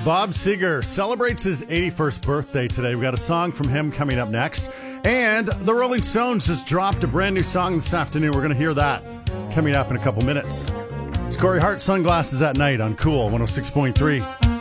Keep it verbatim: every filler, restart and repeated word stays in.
Bob Seger celebrates his eighty-first birthday today. We've got a song from him coming up next. And the Rolling Stones just dropped a brand new song this afternoon. We're going to hear that coming up in a couple minutes. It's Corey Hart, Sunglasses at Night on Cool one oh six point three.